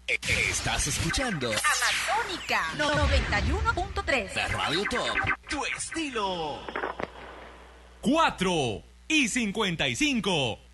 Estás escuchando Amazónica 91.3. la Radio Top, tu estilo. 4:55.